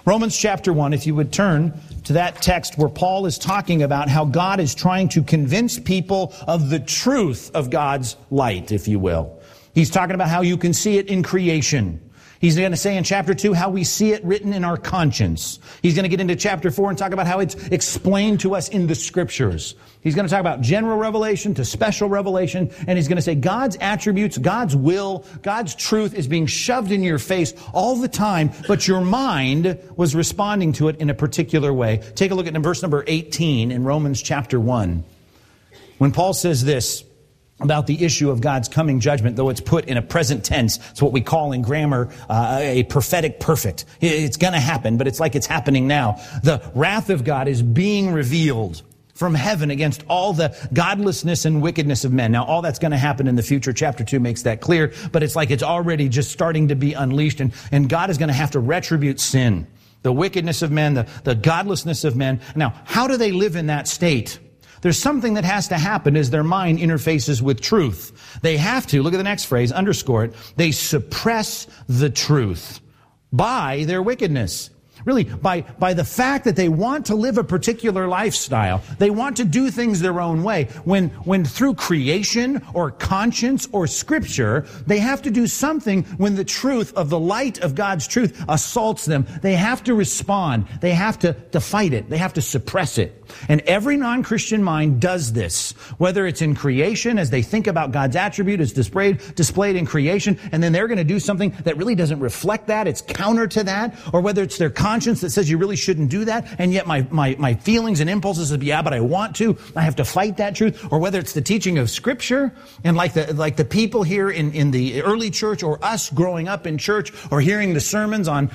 Romans chapter 1, if you would turn to that text where Paul is talking about how God is trying to convince people of the truth of God's light, if you will. He's talking about how you can see it in creation. He's going to say in chapter 2 how we see it written in our conscience. He's going to get into chapter 4 and talk about how it's explained to us in the Scriptures. He's going to talk about general revelation to special revelation, and he's going to say God's attributes, God's will, God's truth is being shoved in your face all the time, but your mind was responding to it in a particular way. Take a look at verse number 18 in Romans chapter 1. When Paul says this about the issue of God's coming judgment, though it's put in a present tense. It's what we call in grammar a prophetic perfect. It's going to happen, but it's like it's happening now. The wrath of God is being revealed from heaven against all the godlessness and wickedness of men. Now, all that's going to happen in the future. Chapter 2 makes that clear, but it's like it's already just starting to be unleashed, and God is going to have to retribute sin, the wickedness of men, the godlessness of men. Now, how do they live in that state? There's something that has to happen as their mind interfaces with truth. They have to, look at the next phrase, underscore it, they suppress the truth by their wickedness. Really, by the fact that they want to live a particular lifestyle, they want to do things their own way. When through creation or conscience or Scripture, they have to do something when the truth of the light of God's truth assaults them. They have to respond. They have to fight it. They have to suppress it. And every non-Christian mind does this, whether it's in creation as they think about God's attribute as displayed in creation, and then they're going to do something that really doesn't reflect that, it's counter to that, or whether it's their conscience that says you really shouldn't do that, and yet my feelings and impulses of, yeah, but I want to, I have to fight that truth, or whether it's the teaching of Scripture, and like the people here in the early church, or us growing up in church, or hearing the sermons on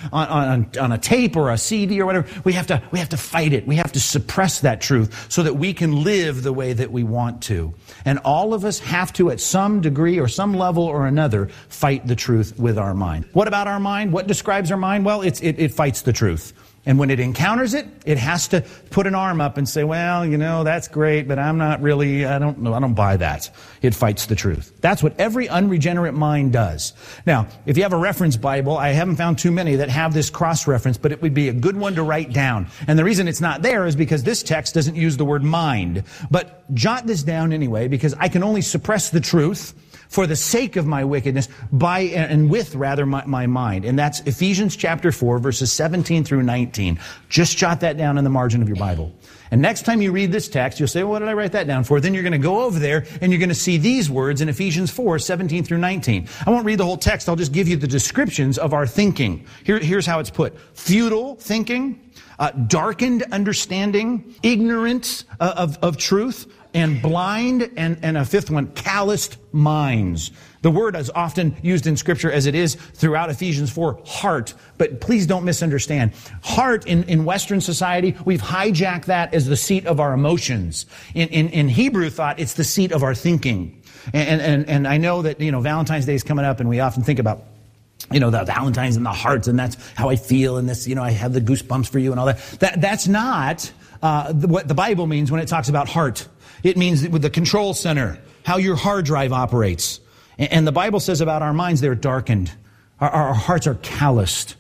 a tape or a CD or whatever, we have to fight it. We have to suppress that truth so that we can live the way that we want to. And all of us have to, at some degree or some level or another, fight the truth with our mind. What about our mind? What describes our mind? Well, it fights the truth. And when it encounters it, it has to put an arm up and say, well, that's great, but I'm not really, I don't buy that. It fights the truth. That's what every unregenerate mind does. Now, if you have a reference Bible, I haven't found too many that have this cross-reference, but it would be a good one to write down. And the reason it's not there is because this text doesn't use the word mind. But jot this down anyway, because I can only suppress the truth for the sake of my wickedness with my mind. And that's Ephesians chapter 4, verses 17 through 19. Just jot that down in the margin of your Bible. And next time you read this text, you'll say, well, what did I write that down for? Then you're going to go over there and you're going to see these words in Ephesians 4, 17 through 19. I won't read the whole text. I'll just give you the descriptions of our thinking. Here's how it's put. Futile thinking, darkened understanding, ignorance of truth, and blind, and a fifth one, calloused minds. The word is often used in Scripture as it is throughout Ephesians 4, heart. But please don't misunderstand. Heart in Western society, we've hijacked that as the seat of our emotions. In Hebrew thought, it's the seat of our thinking. And I know that, Valentine's Day is coming up, and we often think about the Valentine's and the hearts, and that's how I feel, and this, I have the goosebumps for you and all that. That's not what the Bible means when it talks about heart. It means with the control center, how your hard drive operates. And the Bible says about our minds, they're darkened. Our hearts are calloused.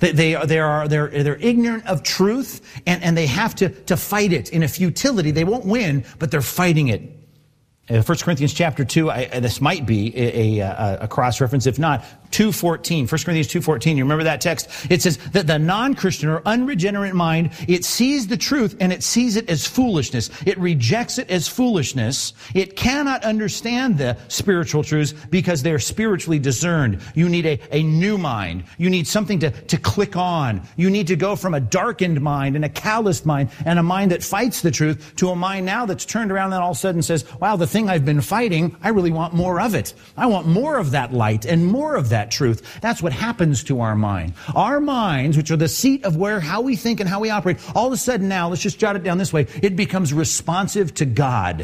They're ignorant of truth, and they have to fight it in a futility. They won't win, but they're fighting it. 1 Corinthians chapter 2, this might be a cross-reference. If not, 2:14. 1 Corinthians 2:14. You remember that text? It says that the non-Christian or unregenerate mind, it sees the truth and it sees it as foolishness. It rejects it as foolishness. It cannot understand the spiritual truths because they're spiritually discerned. You need a new mind. You need something to click on. You need to go from a darkened mind and a calloused mind and a mind that fights the truth to a mind now that's turned around and all of a sudden says, wow, the thing I've been fighting, I really want more of it. I want more of that light and more of that truth. That's what happens to our mind. Our minds, which are the seat of how we think and how we operate, all of a sudden now, let's just jot it down this way, it becomes responsive to God.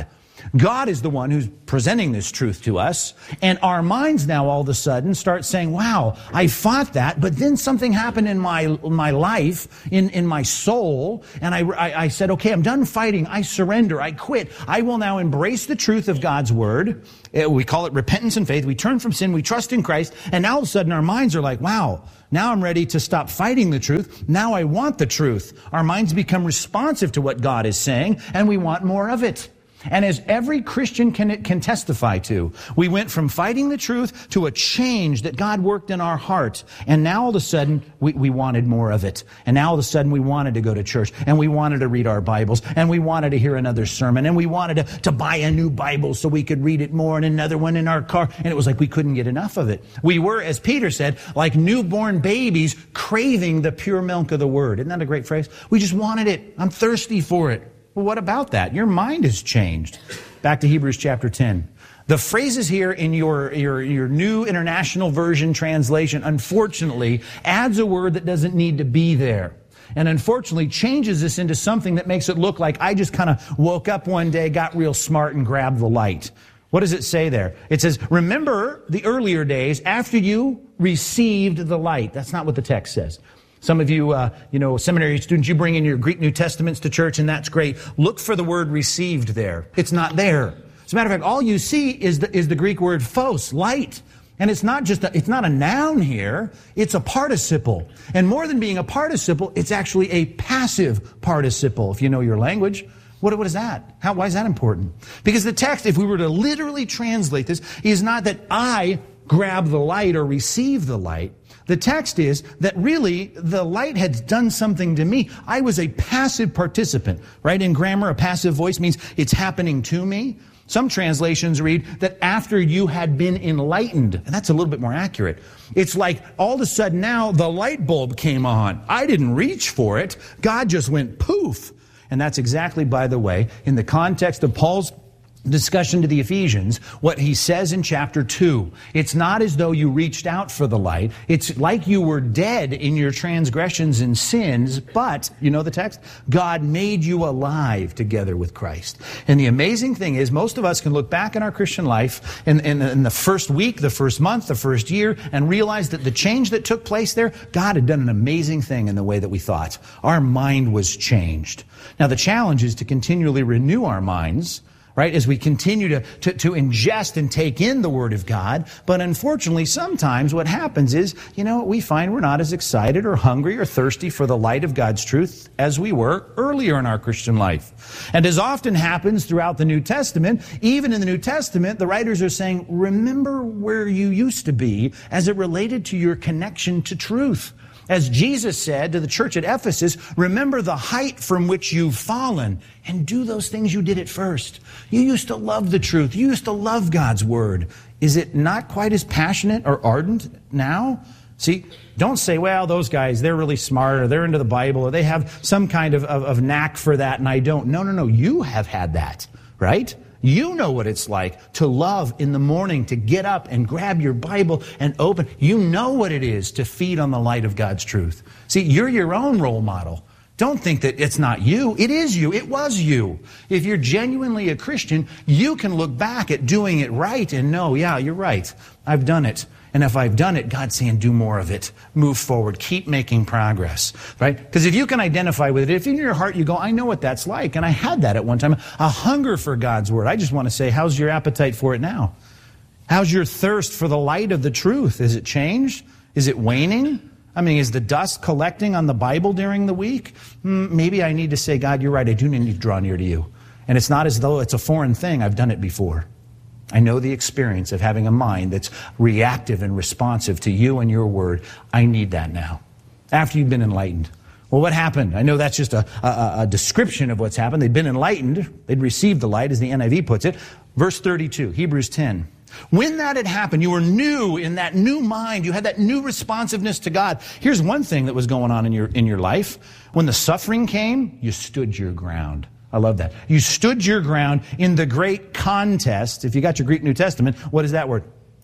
God is the one who's presenting this truth to us, and our minds now all of a sudden start saying, wow, I fought that, but then something happened in my life, in my soul, and I said, okay, I'm done fighting, I surrender, I quit. I will now embrace the truth of God's Word. We call it repentance and faith. We turn from sin, we trust in Christ, and now all of a sudden our minds are like, wow, now I'm ready to stop fighting the truth. Now I want the truth. Our minds become responsive to what God is saying, and we want more of it. And as every Christian can testify to, we went from fighting the truth to a change that God worked in our heart. And now all of a sudden, we wanted more of it. And now all of a sudden, we wanted to go to church. And we wanted to read our Bibles. And we wanted to hear another sermon. And we wanted to buy a new Bible so we could read it more, and another one in our car. And it was like we couldn't get enough of it. We were, as Peter said, like newborn babies craving the pure milk of the Word. Isn't that a great phrase? We just wanted it. I'm thirsty for it. Well, what about that? Your mind has changed. Back to Hebrews chapter 10. The phrases here in your New International Version translation, unfortunately, adds a word that doesn't need to be there. And unfortunately changes this into something that makes it look like I just kind of woke up one day, got real smart, and grabbed the light. What does it say there? It says, remember the earlier days after you received the light. That's not what the text says. Some of you, seminary students, you bring in your Greek New Testaments to church, and that's great. Look for the word received there. It's not there. As a matter of fact, all you see is the Greek word phos, light. And it's not a noun here. It's a participle. And more than being a participle, it's actually a passive participle, if you know your language. What is that? Why is that important? Because the text, if we were to literally translate this, is not that I grab the light or receive the light. The text is that really the light had done something to me. I was a passive participant, right? In grammar, a passive voice means it's happening to me. Some translations read that after you had been enlightened, and that's a little bit more accurate. It's like all of a sudden now the light bulb came on. I didn't reach for it. God just went poof. And that's exactly, by the way, in the context of Paul's discussion to the Ephesians, what he says in chapter 2. It's not as though you reached out for the light. It's like you were dead in your transgressions and sins, but, you know the text? God made you alive together with Christ. And the amazing thing is, most of us can look back in our Christian life in the first week, the first month, the first year, and realize that the change that took place there, God had done an amazing thing in the way that we thought. Our mind was changed. Now the challenge is to continually renew our minds, right, as we continue to ingest and take in the Word of God. But unfortunately, sometimes what happens is, we find we're not as excited or hungry or thirsty for the light of God's truth as we were earlier in our Christian life. And as often happens throughout the New Testament, even in the New Testament, the writers are saying, remember where you used to be as it related to your connection to truth. As Jesus said to the church at Ephesus, remember the height from which you've fallen and do those things you did at first. You used to love the truth. You used to love God's Word. Is it not quite as passionate or ardent now? See, don't say, well, those guys, they're really smart, or they're into the Bible, or they have some kind of knack for that, and I don't. No. You have had that, right? You know what it's like to love in the morning, to get up and grab your Bible and open. You know what it is to feed on the light of God's truth. See, you're your own role model. Don't think that it's not you. It is you. It was you. If you're genuinely a Christian, you can look back at doing it right and know, yeah, you're right. I've done it. And if I've done it, God's saying, do more of it. Move forward. Keep making progress. Right? Because if you can identify with it, if in your heart you go, I know what that's like, and I had that at one time, a hunger for God's Word. I just want to say, how's your appetite for it now? How's your thirst for the light of the truth? Is it changed? Is it waning? I mean, is the dust collecting on the Bible during the week? Maybe I need to say, God, you're right. I do need to draw near to you. And it's not as though it's a foreign thing. I've done it before. I know the experience of having a mind that's reactive and responsive to you and your Word. I need that now. After you've been enlightened. Well, what happened? I know that's just a description of what's happened. They'd been enlightened. They'd received the light, as the NIV puts it. Verse 32, Hebrews 10. When that had happened, you were new in that new mind. You had that new responsiveness to God. Here's one thing that was going on in your life. When the suffering came, you stood your ground. I love that. You stood your ground in the great contest. If you got your Greek New Testament, what is that word?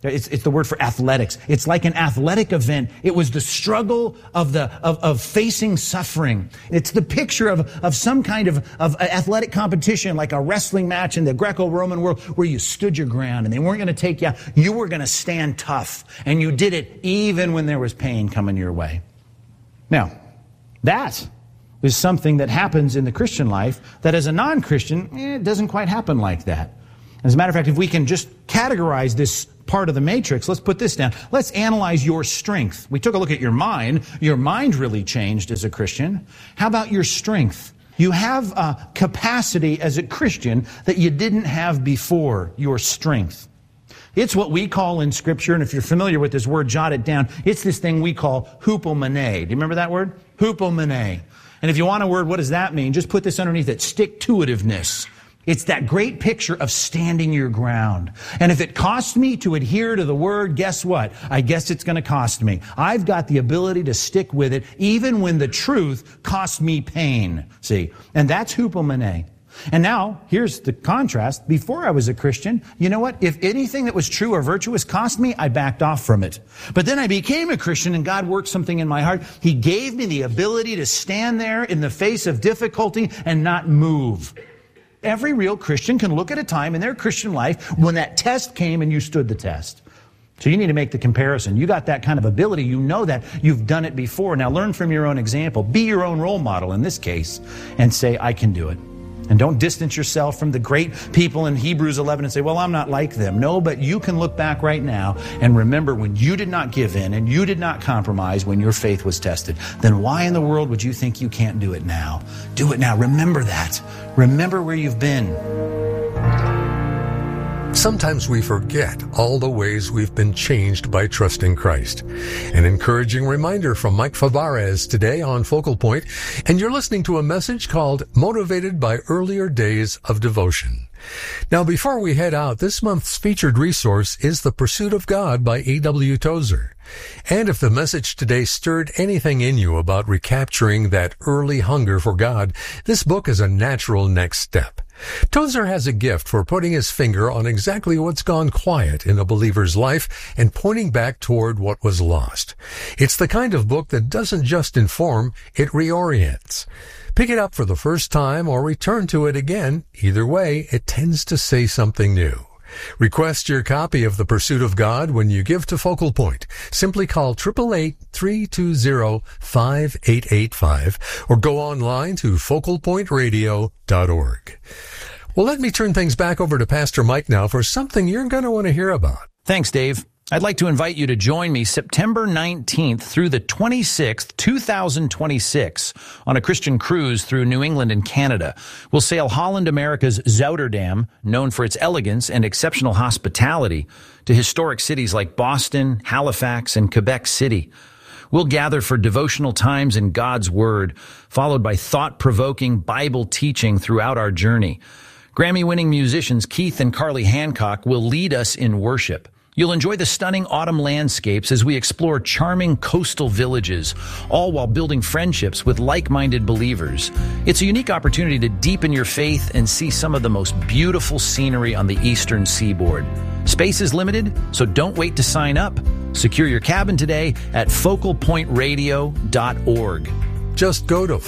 It's the word for athletics. It's like an athletic event. It was the struggle of facing suffering. It's the picture of some kind of athletic competition, like a wrestling match in the Greco-Roman world, where you stood your ground and they weren't going to take you out. You were going to stand tough, and you did it even when there was pain coming your way. Now, that is something that happens in the Christian life that as a non-Christian, it doesn't quite happen like that. As a matter of fact, if we can just categorize this part of the matrix, let's put this down. Let's analyze your strength. We took a look at your mind. Your mind really changed as a Christian. How about your strength? You have a capacity as a Christian that you didn't have before, your strength. It's what we call in Scripture, and if you're familiar with this word, jot it down. It's this thing we call hupomene. Do you remember that word? Hupomene. And if you want a word, what does that mean? Just put this underneath it. Stick-to-itiveness. It's that great picture of standing your ground. And if it costs me to adhere to the word, guess what? I guess it's going to cost me. I've got the ability to stick with it even when the truth costs me pain. See? And that's hupomene. And now, here's the contrast. Before I was a Christian, you know what? If anything that was true or virtuous cost me, I backed off from it. But then I became a Christian and God worked something in my heart. He gave me the ability to stand there in the face of difficulty and not move. Every real Christian can look at a time in their Christian life when that test came and you stood the test. So you need to make the comparison. You got that kind of ability. You know that. You've done it before. Now learn from your own example. Be your own role model in this case and say, I can do it. And don't distance yourself from the great people in Hebrews 11 and say, well, I'm not like them. No, but you can look back right now and remember when you did not give in and you did not compromise when your faith was tested. Then why in the world would you think you can't do it now? Do it now. Remember that. Remember where you've been. Sometimes we forget all the ways we've been changed by trusting Christ. An encouraging reminder from Mike Fabarez today on Focal Point, and you're listening to a message called Motivated by Earlier Days of Devotion. Now, before we head out, this month's featured resource is The Pursuit of God by A.W. Tozer. And if the message today stirred anything in you about recapturing that early hunger for God, this book is a natural next step. Tozer has a gift for putting his finger on exactly what's gone quiet in a believer's life and pointing back toward what was lost. It's the kind of book that doesn't just inform, it reorients. Pick it up for the first time or return to it again. Either way, it tends to say something new. Request your copy of The Pursuit of God when you give to Focal Point. Simply call 888-320-5885 or go online to focalpointradio.org. Well, let me turn things back over to Pastor Mike now for something you're going to want to hear about. Thanks, Dave. I'd like to invite you to join me September 19th through the 26th, 2026, on a Christian cruise through New England and Canada. We'll sail Holland America's Zouterdam, known for its elegance and exceptional hospitality, to historic cities like Boston, Halifax, and Quebec City. We'll gather for devotional times in God's Word, followed by thought-provoking Bible teaching throughout our journey. Grammy-winning musicians Keith and Carly Hancock will lead us in worship. You'll enjoy the stunning autumn landscapes as we explore charming coastal villages, all while building friendships with like-minded believers. It's a unique opportunity to deepen your faith and see some of the most beautiful scenery on the eastern seaboard. Space is limited, so don't wait to sign up. Secure your cabin today at focalpointradio.org. Just go to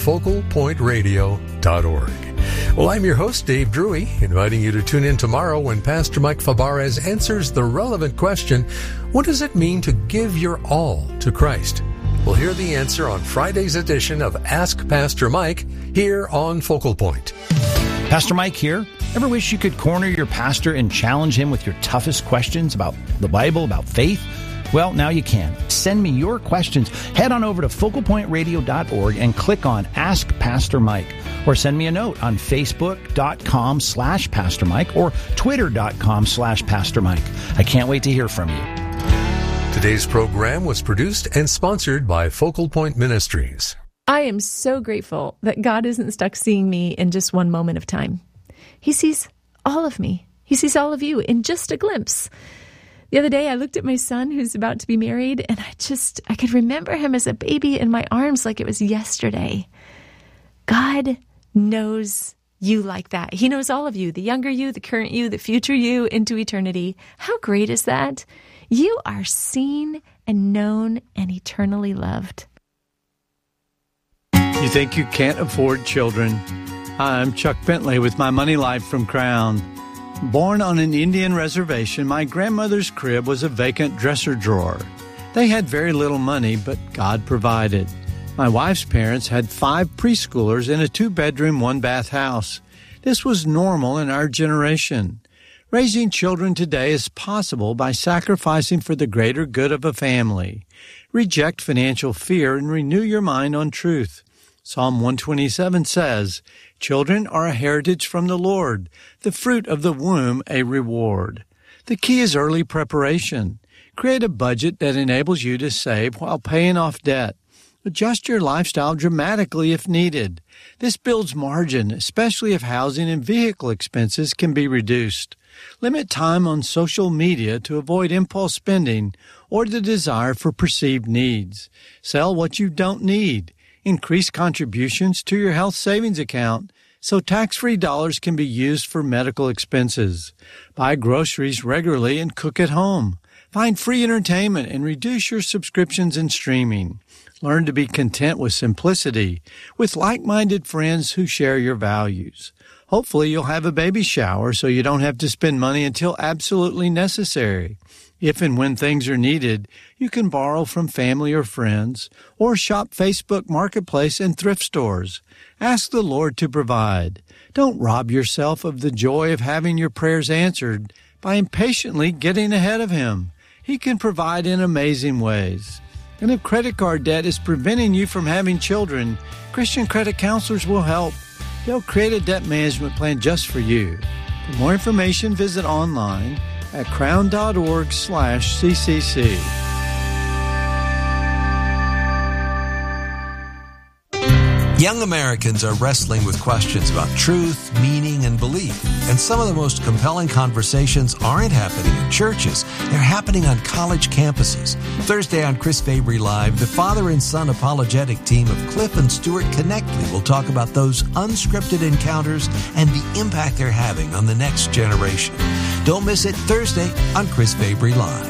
focalpointradio.org. Well, I'm your host, Dave Drury, inviting you to tune in tomorrow when Pastor Mike Fabarez answers the relevant question, what does it mean to give your all to Christ? We'll hear the answer on Friday's edition of Ask Pastor Mike here on Focal Point. Pastor Mike here. Ever wish you could corner your pastor and challenge him with your toughest questions about the Bible, about faith? Well, now you can. Send me your questions. Head on over to focalpointradio.org and click on Ask Pastor Mike. Or send me a note on Facebook.com/Pastor Mike or Twitter.com/Pastor Mike. I can't wait to hear from you. Today's program was produced and sponsored by Focal Point Ministries. I am so grateful that God isn't stuck seeing me in just one moment of time. He sees all of me. He sees all of you in just a glimpse. The other day, I looked at my son who's about to be married, and I could remember him as a baby in my arms like it was yesterday. God knows you like that. He knows all of you, the younger you, the current you, the future you, into eternity. How great is that? You are seen and known and eternally loved. You think you can't afford children? Hi, I'm Chuck Bentley with My Money Life from Crown. Born on an Indian reservation, my grandmother's crib was a vacant dresser drawer. They had very little money, but God provided. My wife's parents had 5 preschoolers in a 2-bedroom, 1-bath house. This was normal in our generation. Raising children today is possible by sacrificing for the greater good of a family. Reject financial fear and renew your mind on truth. Psalm 127 says, "Children are a heritage from the Lord, the fruit of the womb a reward." The key is early preparation. Create a budget that enables you to save while paying off debt. Adjust your lifestyle dramatically if needed. This builds margin, especially if housing and vehicle expenses can be reduced. Limit time on social media to avoid impulse spending or the desire for perceived needs. Sell what you don't need. Increase contributions to your health savings account so tax-free dollars can be used for medical expenses. Buy groceries regularly and cook at home. Find free entertainment and reduce your subscriptions and streaming. Learn to be content with simplicity, with like-minded friends who share your values. Hopefully you'll have a baby shower so you don't have to spend money until absolutely necessary. If and when things are needed, you can borrow from family or friends, or shop Facebook Marketplace and thrift stores. Ask the Lord to provide. Don't rob yourself of the joy of having your prayers answered by impatiently getting ahead of Him. He can provide in amazing ways. And if credit card debt is preventing you from having children, Christian credit counselors will help. They'll create a debt management plan just for you. For more information, visit online at crown.org/CCC. Young Americans are wrestling with questions about truth, meaning, and belief. And some of the most compelling conversations aren't happening in churches. They're happening on college campuses. Thursday on Chris Fabry Live, the father and son apologetic team of Cliff and Stuart Connectly will talk about those unscripted encounters and the impact they're having on the next generation. Don't miss it Thursday on Chris Fabry Live.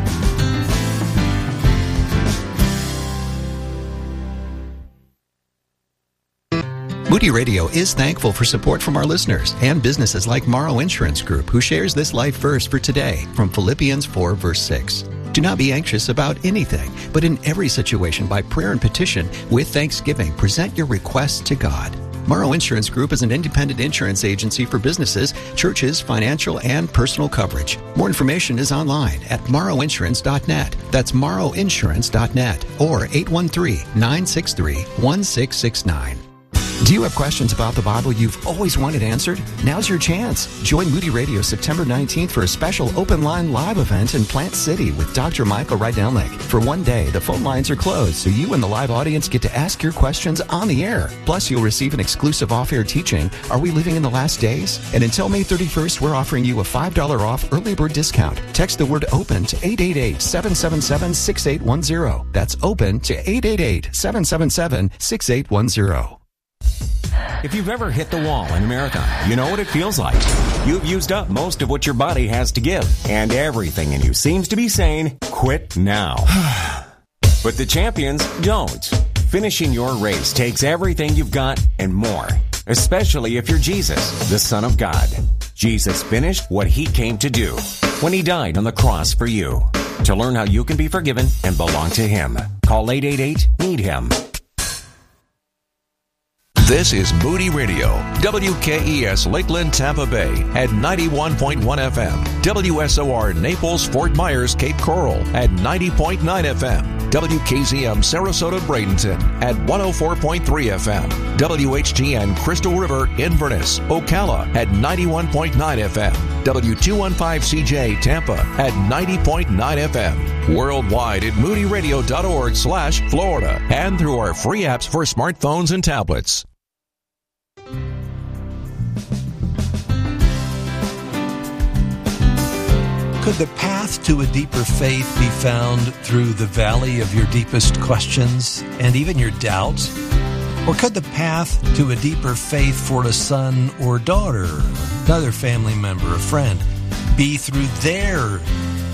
Moody Radio is thankful for support from our listeners and businesses like Morrow Insurance Group, who shares this life verse for today from Philippians 4, verse 6. Do not be anxious about anything, but in every situation by prayer and petition with thanksgiving, present your requests to God. Morrow Insurance Group is an independent insurance agency for businesses, churches, financial, and personal coverage. More information is online at morrowinsurance.net. That's morrowinsurance.net or 813-963-1669. Do you have questions about the Bible you've always wanted answered? Now's your chance. Join Moody Radio September 19th for a special open line live event in Plant City with Dr. Michael Rydelnik. For one day, the phone lines are closed, so you and the live audience get to ask your questions on the air. Plus, you'll receive an exclusive off-air teaching, Are We Living in the Last Days? And until May 31st, we're offering you a $5 off early bird discount. Text the word OPEN to 888-777-6810. That's OPEN to 888-777-6810. If you've ever hit the wall in a marathon, you know what it feels like. You've used up most of what your body has to give, and everything in you seems to be saying, quit now. But the champions don't. Finishing your race takes everything you've got and more, especially if you're Jesus, the Son of God. Jesus finished what He came to do when He died on the cross for you. To learn how you can be forgiven and belong to Him, call 888-NEED-HIM. This is Moody Radio, WKES Lakeland, Tampa Bay at 91.1 FM, WSOR Naples, Fort Myers, Cape Coral at 90.9 FM, WKZM Sarasota, Bradenton at 104.3 FM, WHGN Crystal River, Inverness, Ocala at 91.9 FM, W215CJ Tampa at 90.9 FM, worldwide at moodyradio.org/Florida, and through our free apps for smartphones and tablets. Could the path to a deeper faith be found through the valley of your deepest questions and even your doubts? Or could the path to a deeper faith for a son or daughter, another family member, a friend, be through their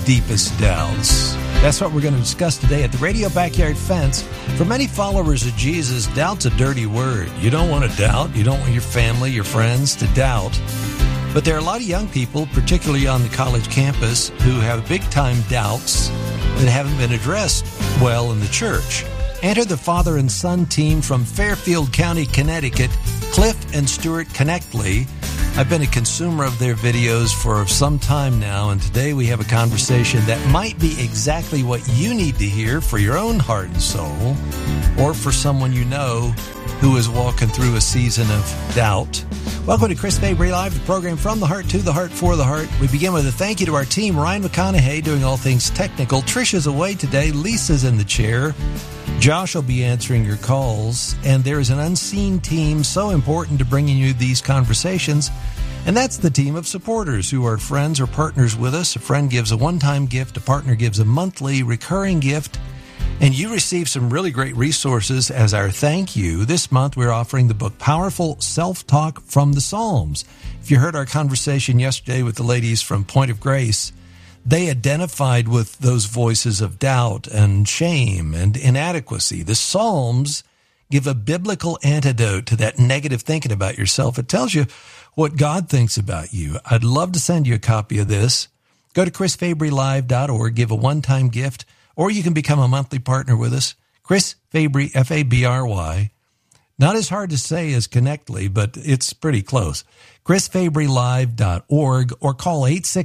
deepest doubts? That's what we're going to discuss today at the Radio Backyard Fence. For many followers of Jesus, doubt's a dirty word. You don't want to doubt. You don't want your family, your friends to doubt. But there are a lot of young people, particularly on the college campus, who have big-time doubts that haven't been addressed well in the church. Enter the father and son team from Fairfield County, Connecticut, Cliff and Stuart Connectly. I've been a consumer of their videos for some time now, and today we have a conversation that might be exactly what you need to hear for your own heart and soul, or for someone you know who is walking through a season of doubt. Welcome to Chris Fabry Live, the program from the heart to the heart for the heart. We begin with a thank you to our team, Ryan McConaughey doing all things technical. Trisha's away today. Lisa's in the chair. Josh will be answering your calls. And there is an unseen team so important to bringing you these conversations. And that's the team of supporters who are friends or partners with us. A friend gives a one-time gift. A partner gives a monthly recurring gift. And you receive some really great resources as our thank you. This month, we're offering the book Powerful Self-Talk from the Psalms. If you heard our conversation yesterday with the ladies from Point of Grace, they identified with those voices of doubt and shame and inadequacy. The Psalms give a biblical antidote to that negative thinking about yourself. It tells you what God thinks about you. I'd love to send you a copy of this. Go to chrisfabrylive.org, give a one-time gift, or you can become a monthly partner with us. Chris Fabry, F-A-B-R-Y. Not as hard to say as Connectly, but it's pretty close. chrisfabrylive.org, or call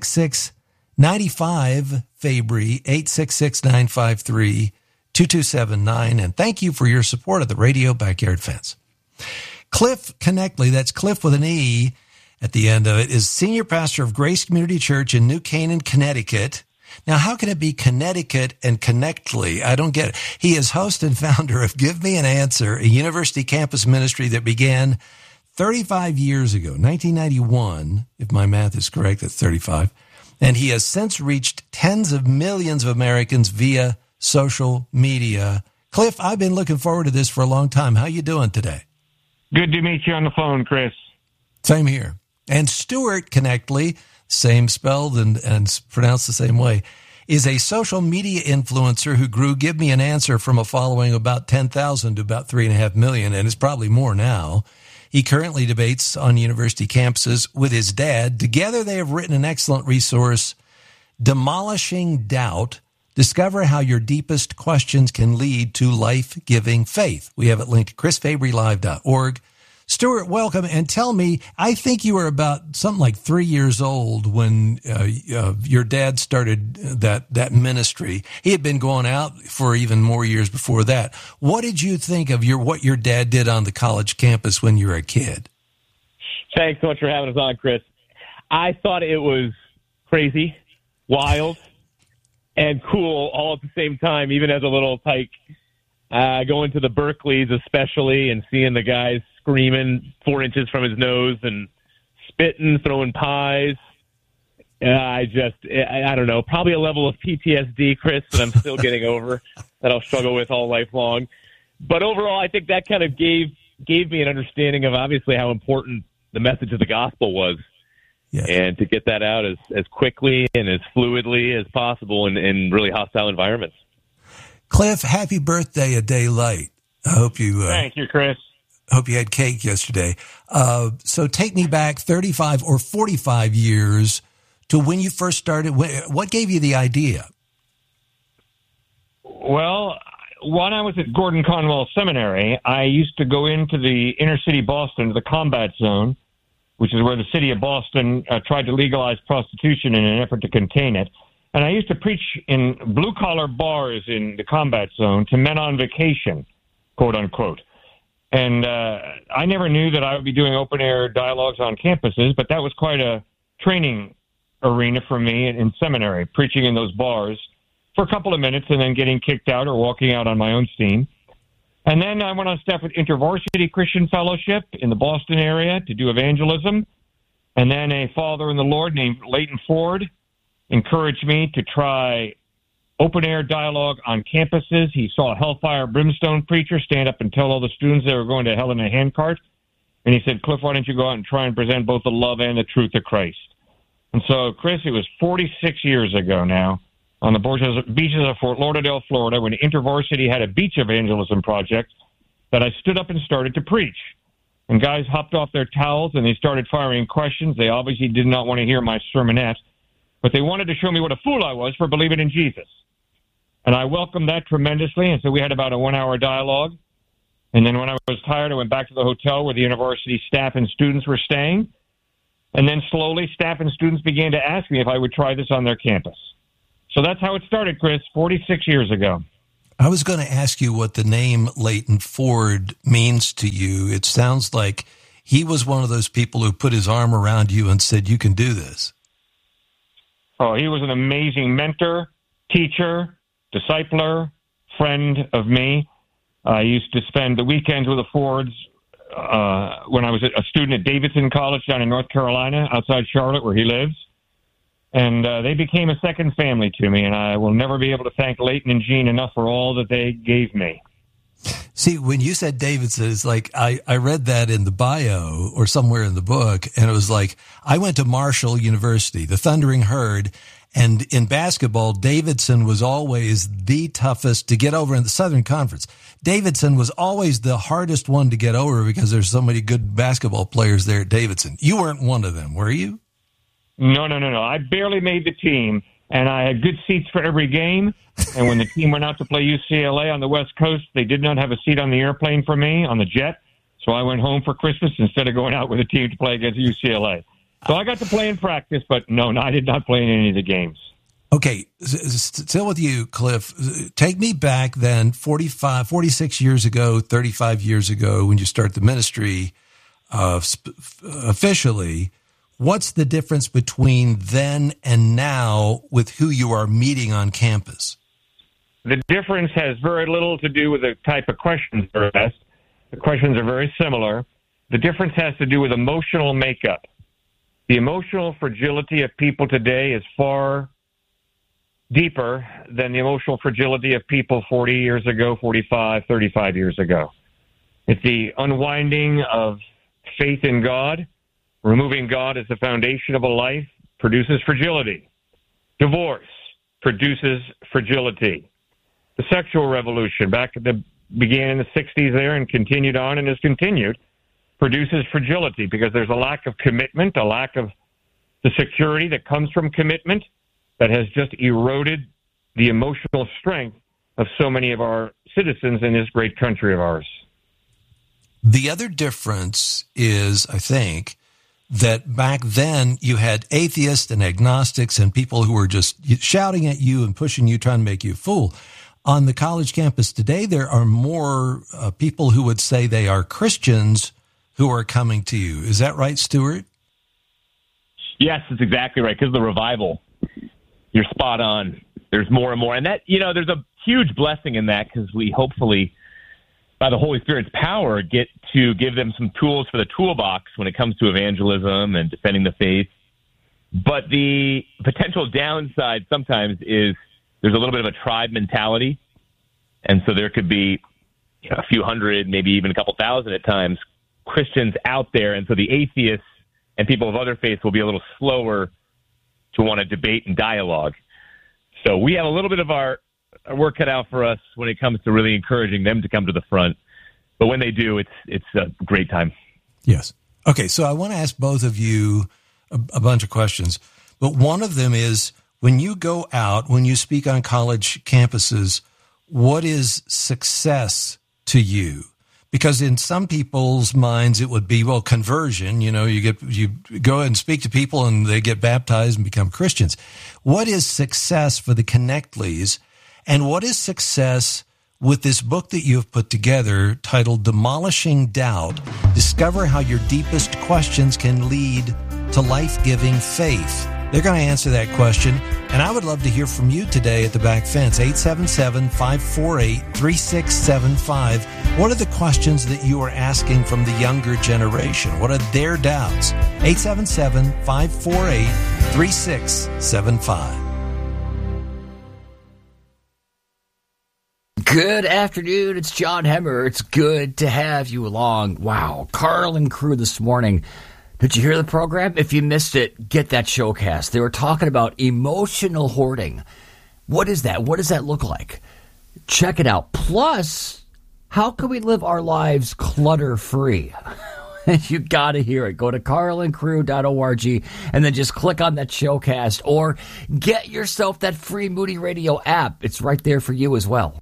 866-95-FABRY, 866-953-2279. And thank you for your support of the Radio Backyard Fence. Cliff Connectly, that's Cliff with an E at the end of it, is senior pastor of Grace Community Church in New Canaan, Connecticut. Now, how can it be Connecticut and Connectly? I don't get it. He is host and founder of Give Me an Answer, a university campus ministry that began 35 years ago, 1991, if my math is correct, that's 35. And he has since reached tens of millions of Americans via social media. Cliff, I've been looking forward to this for a long time. How you doing today? Good to meet you on the phone, Chris. Same here. And Stuart Connectly, same spelled and pronounced the same way, is a social media influencer who grew Give Me an Answer from a following of about 10,000 to about 3.5 million, and it's probably more now. He currently debates on university campuses with his dad. Together, they have written an excellent resource, Demolishing Doubt. Discover how your deepest questions can lead to life-giving faith. We have it linked to chrisfabrylive.org. Stuart, welcome, and tell me, I think you were about something like 3 years old when your dad started that ministry. He had been going out for even more years before that. What did you think of what your dad did on the college campus when you were a kid? Thanks so much for having us on, Chris. I thought it was crazy, wild, and cool all at the same time, even as a little tyke. Going to the Berkeleys especially and seeing the guys screaming 4 inches from his nose and spitting, throwing pies. I don't know, probably a level of PTSD, Chris, that I'm still getting over, that I'll struggle with all life long. But overall, I think that kind of gave me an understanding of obviously how important the message of the gospel was. Yes. And to get that out as quickly and as fluidly as possible in really hostile environments. Cliff, happy birthday a day late. I hope you... Thank you, Chris. Hope you had cake yesterday. So take me back 35 or 45 years to when you first started. What gave you the idea? Well, when I was at Gordon Conwell Seminary, I used to go into the inner city Boston, to the combat zone, which is where the city of Boston tried to legalize prostitution in an effort to contain it. And I used to preach in blue-collar bars in the combat zone to men on vacation, quote unquote. And I never knew that I would be doing open-air dialogues on campuses, but that was quite a training arena for me in seminary, preaching in those bars for a couple of minutes and then getting kicked out or walking out on my own steam. And then I went on staff with InterVarsity Christian Fellowship in the Boston area to do evangelism. And then a father in the Lord named Leighton Ford encouraged me to try open-air dialogue on campuses. He saw a hellfire brimstone preacher stand up and tell all the students they were going to hell in a handcart. And he said, Cliff, why don't you go out and try and present both the love and the truth of Christ? And so, Chris, it was 46 years ago now on the beaches of Fort Lauderdale, Florida, when InterVarsity had a beach evangelism project, that I stood up and started to preach. And guys hopped off their towels and they started firing questions. They obviously did not want to hear my sermonette, but they wanted to show me what a fool I was for believing in Jesus. And I welcomed that tremendously, and so we had about a 1-hour dialogue. And then when I was tired, I went back to the hotel where the university staff and students were staying. And then slowly, staff and students began to ask me if I would try this on their campus. So that's how it started, Chris, 46 years ago. I was going to ask you what the name Leighton Ford means to you. It sounds like he was one of those people who put his arm around you and said, you can do this. Oh, he was an amazing mentor, teacher, discipler, friend of me. I used to spend the weekends with the Fords when I was a student at Davidson College down in North Carolina, outside Charlotte, where he lives. And they became a second family to me, and I will never be able to thank Leighton and Jean enough for all that they gave me. See, when you said Davidson, it's like I read that in the bio or somewhere in the book, and it was like, I went to Marshall University, the Thundering Herd, and in basketball, Davidson was always the toughest to get over in the Southern Conference. Davidson was always the hardest one to get over because there's so many good basketball players there at Davidson. You weren't one of them, were you? No. I barely made the team, and I had good seats for every game. And when the team went out to play UCLA on the West Coast, they did not have a seat on the airplane for me, on the jet. So I went home for Christmas instead of going out with a team to play against UCLA. So I got to play in practice, but no, I did not play in any of the games. Okay, still with you, Cliff. Take me back then, 46 years ago, 35 years ago, when you start the ministry officially. What's the difference between then and now with who you are meeting on campus? The difference has very little to do with the type of questions that are asked. The questions are very similar. The difference has to do with emotional makeup. The emotional fragility of people today is far deeper than the emotional fragility of people 40 years ago, 45, 35 years ago. It's the unwinding of faith in God. Removing God as the foundation of a life produces fragility. Divorce produces fragility. The sexual revolution began in the 60s there and continued on and has continued, produces fragility because there's a lack of commitment, a lack of the security that comes from commitment that has just eroded the emotional strength of so many of our citizens in this great country of ours. The other difference is, I think, that back then you had atheists and agnostics and people who were just shouting at you and pushing you, trying to make you a fool. On the college campus today, there are more people who would say they are Christians who are coming to you. Is that right, Stuart? Yes, that's exactly right. Because of the revival, you're spot on. There's more and more. And that, there's a huge blessing in that because we hopefully, by the Holy Spirit's power, get to give them some tools for the toolbox when it comes to evangelism and defending the faith. But the potential downside sometimes is there's a little bit of a tribe mentality. And so there could be a few hundred, maybe even a couple thousand at times, Christians out there. And so the atheists and people of other faiths will be a little slower to want to debate and dialogue. So we have a little bit of our work cut out for us when it comes to really encouraging them to come to the front. But when they do, it's a great time. Yes. Okay, so I want to ask both of you a bunch of questions. But one of them is, when you go out, when you speak on college campuses, what is success to you? Because in some people's minds, it would be, well, conversion. You go and speak to people and they get baptized and become Christians. What is success for the Connectleys? And what is success with this book that you have put together titled Demolishing Doubt? Discover how your deepest questions can lead to life-giving faith. They're going to answer that question, and I would love to hear from you today at the Back Fence, 877-548-3675. What are the questions that you are asking from the younger generation? What are their doubts? 877-548-3675. Good afternoon. It's John Hemmer. It's good to have you along. Wow. Carl and crew this morning. Did you hear the program? If you missed it, get that showcast. They were talking about emotional hoarding. What is that? What does that look like? Check it out. Plus, how can we live our lives clutter-free? You got to hear it. Go to carlandcrew.org and then just click on that showcast or get yourself that free Moody Radio app. It's right there for you as well.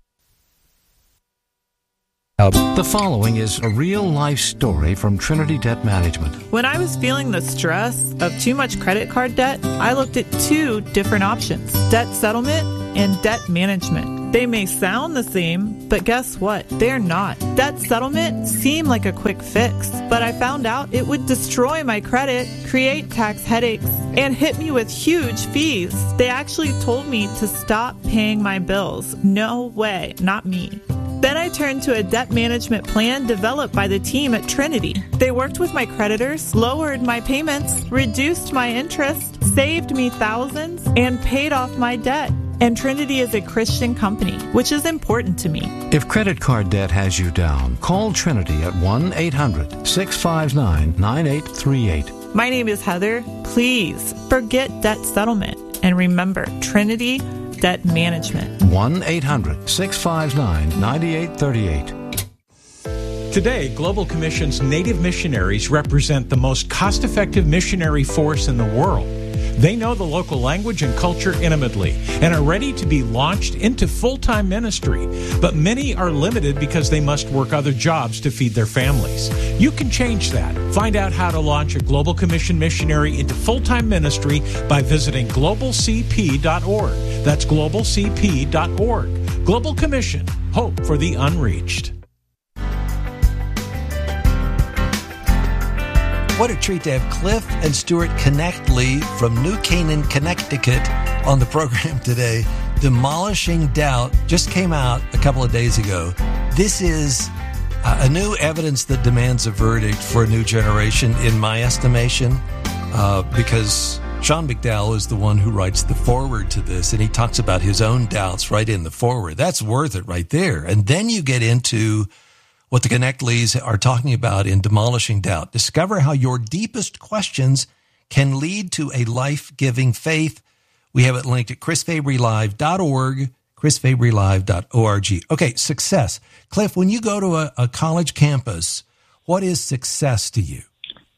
The following is a real-life story from Trinity Debt Management. When I was feeling the stress of too much credit card debt, I looked at two different options: debt settlement and debt management. They may sound the same, but guess what? They're not. Debt settlement seemed like a quick fix, but I found out it would destroy my credit, create tax headaches, and hit me with huge fees. They actually told me to stop paying my bills. No way, not me. Then I turned to a debt management plan developed by the team at Trinity. They worked with my creditors, lowered my payments, reduced my interest, saved me thousands, and paid off my debt. And Trinity is a Christian company, which is important to me. If credit card debt has you down, call Trinity at 1-800-659-9838. My name is Heather. Please forget debt settlement and remember Trinity Debt Management. 1-800-659-9838. Today, Global Commission's Native missionaries represent the most cost-effective missionary force in the world. They know the local language and culture intimately and are ready to be launched into full-time ministry. But many are limited because they must work other jobs to feed their families. You can change that. Find out how to launch a Global Commission missionary into full-time ministry by visiting globalcp.org. That's globalcp.org. Global Commission, hope for the unreached. What a treat to have Cliff and Stuart Connectley from New Canaan, Connecticut on the program today. Demolishing Doubt just came out a couple of days ago. This is a new evidence that demands a verdict for a new generation, in my estimation, because Sean McDowell is the one who writes the foreword to this, and he talks about his own doubts right in the foreword. That's worth it right there. And then you get into what the Connectleys are talking about in Demolishing Doubt. Discover how your deepest questions can lead to a life-giving faith. We have it linked at chrisfabrylive.org, chrisfabrylive.org. Okay, success. Cliff, when you go to a college campus, what is success to you?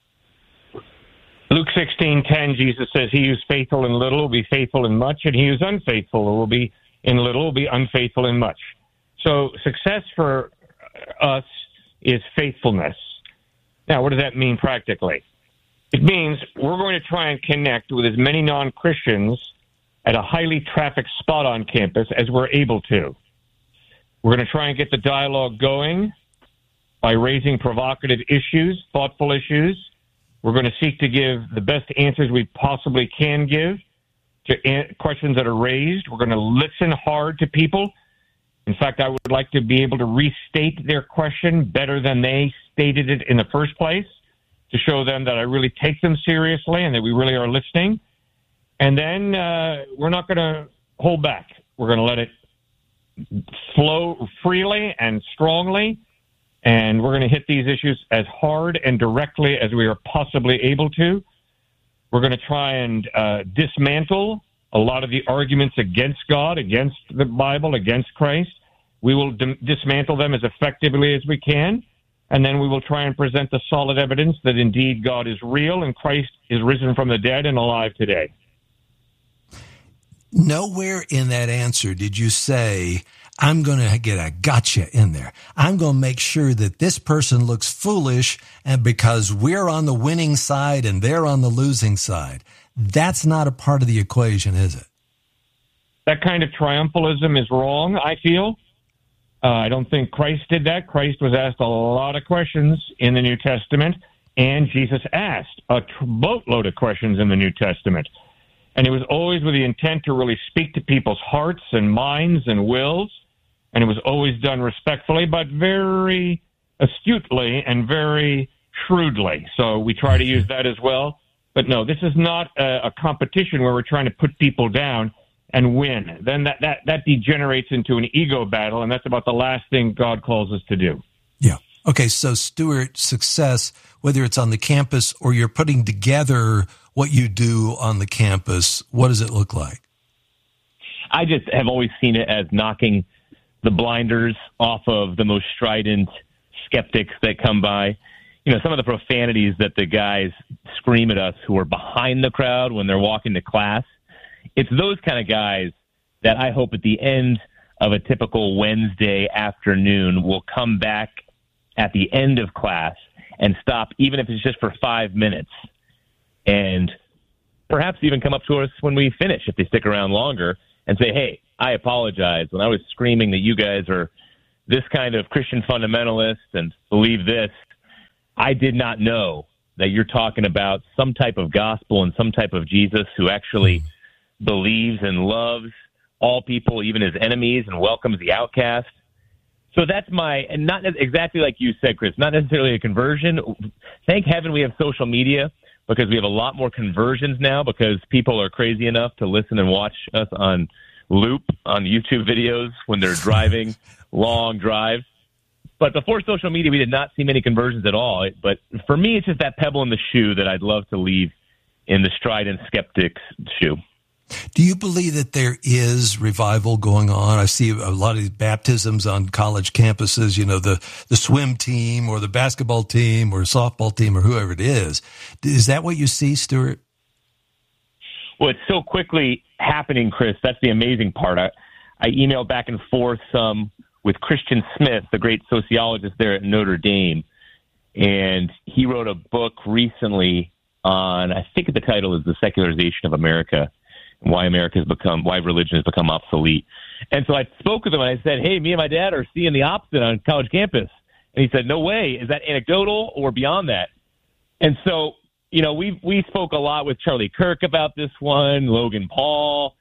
Luke 16:10, Jesus says, "He who's faithful in little will be faithful in much, and he who's unfaithful will be in little will be unfaithful in much." So success for us is faithfulness. Now, what does that mean practically? It means we're going to try and connect with as many non-Christians at a highly trafficked spot on campus as we're able to. We're going to try and get the dialogue going by raising provocative issues, thoughtful issues. We're going to seek to give the best answers we possibly can give to questions that are raised. We're going to listen hard to people. In fact, I would like to be able to restate their question better than they stated it in the first place, to show them that I really take them seriously and that we really are listening. And then we're not going to hold back. We're going to let it flow freely and strongly, and we're going to hit these issues as hard and directly as we are possibly able to. We're going to try and dismantle a lot of the arguments against God, against the Bible, against Christ. We will dismantle them as effectively as we can, and then we will try and present the solid evidence that indeed God is real and Christ is risen from the dead and alive today. Nowhere in that answer did you say, I'm going to get a gotcha in there. I'm going to make sure that this person looks foolish, and because we're on the winning side and they're on the losing side. That's not a part of the equation, is it? That kind of triumphalism is wrong, I feel. I don't think Christ did that. Christ was asked a lot of questions in the New Testament, and Jesus asked a boatload of questions in the New Testament. And it was always with the intent to really speak to people's hearts and minds and wills, and it was always done respectfully, but very astutely and very shrewdly. So we try to use that as well. But no, this is not a competition where we're trying to put people down and win. Then that degenerates into an ego battle, and that's about the last thing God calls us to do. Yeah. Okay, so Stuart, success, whether it's on the campus or you're putting together what you do on the campus, what does it look like? I just have always seen it as knocking the blinders off of the most strident skeptics that come by. You know, some of the profanities that the guys scream at us who are behind the crowd when they're walking to class. It's those kind of guys that I hope at the end of a typical Wednesday afternoon will come back at the end of class and stop, even if it's just for 5 minutes, and perhaps even come up to us when we finish if they stick around longer and say, hey, I apologize. When I was screaming that you guys are this kind of Christian fundamentalist and believe this, I did not know that you're talking about some type of gospel and some type of Jesus who actually believes and loves all people, even his enemies, and welcomes the outcast. So that's and not exactly like you said, Chris, not necessarily a conversion. Thank heaven we have social media, because we have a lot more conversions now because people are crazy enough to listen and watch us on loop on YouTube videos when they're driving long drives. But before social media, we did not see many conversions at all. But for me, it's just that pebble in the shoe that I'd love to leave in the strident skeptic's shoe. Do you believe that there is revival going on? I see a lot of these baptisms on college campuses, you know, the swim team or the basketball team or softball team or whoever it is. Is that what you see, Stuart? Well, it's so quickly happening, Chris. That's the amazing part. I emailed back and forth some with Christian Smith, the great sociologist there at Notre Dame, and he wrote a book recently on, I think the title is The Secularization of America, why religion has become obsolete. And so I spoke with him and I said, hey, me and my dad are seeing the opposite on college campus. And he said, no way. Is that anecdotal or beyond that? And so, you know, we spoke a lot with Charlie Kirk about this one, Logan Paul,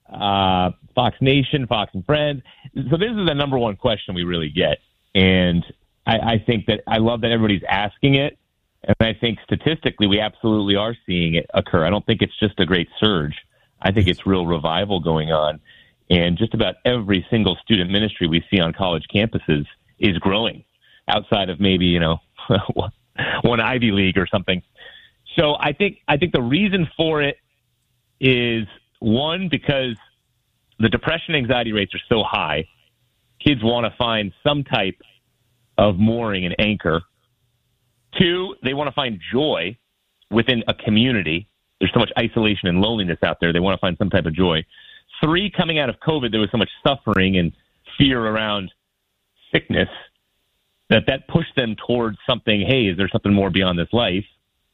Fox Nation, Fox and Friends. So this is the number one question we really get. And I think that I love that everybody's asking it. And I think statistically we absolutely are seeing it occur. I don't think it's just a great surge. I think it's real revival going on. And just about every single student ministry we see on college campuses is growing outside of maybe, you know, one Ivy League or something. So I think the reason for it is, one, because the depression anxiety rates are so high. Kids want to find some type of mooring and anchor. Two, they want to find joy within a community. There's so much isolation and loneliness out there. They want to find some type of joy. Three, coming out of COVID, there was so much suffering and fear around sickness that pushed them towards something, hey, is there something more beyond this life?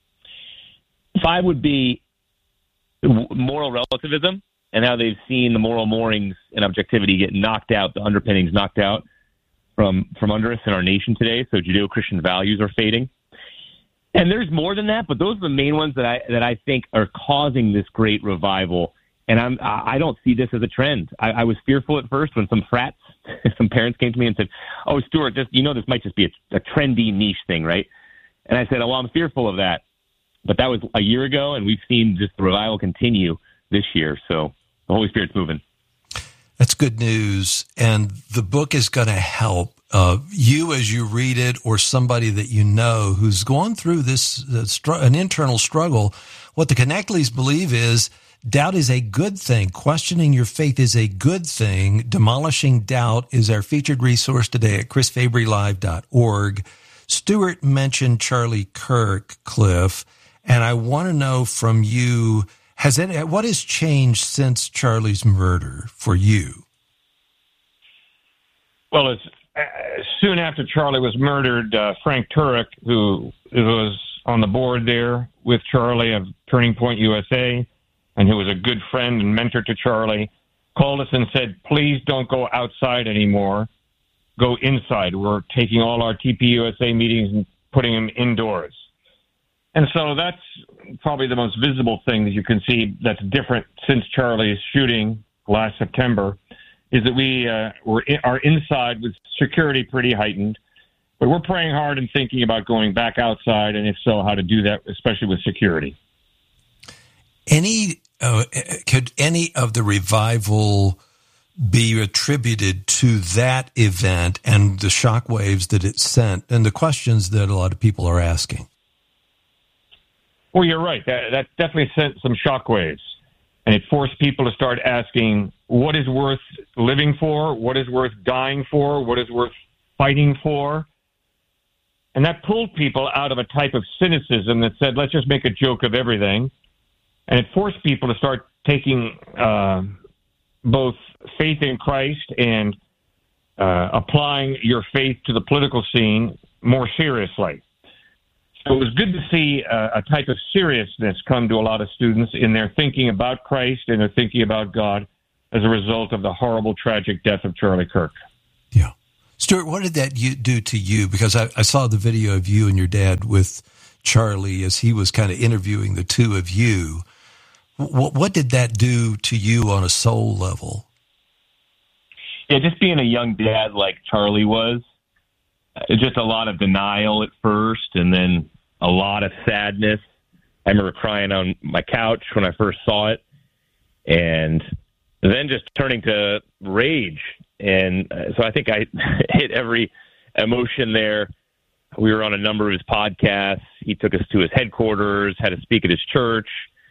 Five would be moral relativism and how they've seen the moral moorings and objectivity get knocked out, the underpinnings knocked out from under us in our nation today. So Judeo-Christian values are fading. And there's more than that, but those are the main ones that I think are causing this great revival. And I don't see this as a trend. I was fearful at first when some parents came to me and said, "Oh, Stuart, this might just be a trendy niche thing, right?" And I said, "Oh, well, I'm fearful of that." But that was a year ago, and we've seen just the revival continue this year. So the Holy Spirit's moving. That's good news. And the book is going to help you as you read it, or somebody that you know who's going through this, an internal struggle. What the Connectleys believe is doubt is a good thing. Questioning your faith is a good thing. Demolishing Doubt is our featured resource today at chrisfabrylive.org. Stuart mentioned Charlie Kirk, Cliff, and I want to know from you, what has changed since Charlie's murder for you? Well, soon after Charlie was murdered, Frank Turek, who was on the board there with Charlie of Turning Point USA, and who was a good friend and mentor to Charlie, called us and said, please don't go outside anymore. Go inside. We're taking all our TPUSA meetings and putting them indoors. And so that's probably the most visible thing that you can see that's different since Charlie's shooting last September, is that we are inside with security pretty heightened, but we're praying hard and thinking about going back outside, and if so, how to do that, especially with security. Could any of the revival be attributed to that event and the shockwaves that it sent and the questions that a lot of people are asking? Well, you're right. That definitely sent some shockwaves, and it forced people to start asking what is worth living for, what is worth dying for, what is worth fighting for. And that pulled people out of a type of cynicism that said, let's just make a joke of everything. And it forced people to start taking both faith in Christ and applying your faith to the political scene more seriously. So it was good to see a type of seriousness come to a lot of students in their thinking about Christ and their thinking about God as a result of the horrible, tragic death of Charlie Kirk. Yeah. Stuart, what did that do to you? Because I saw the video of you and your dad with Charlie as he was kind of interviewing the two of you. What did that do to you on a soul level? Yeah, just being a young dad like Charlie was, just a lot of denial at first and then a lot of sadness. I remember crying on my couch when I first saw it, and then just turning to rage. And so I think I hit every emotion there. We were on a number of his podcasts. He took us to his headquarters, had to speak at his church.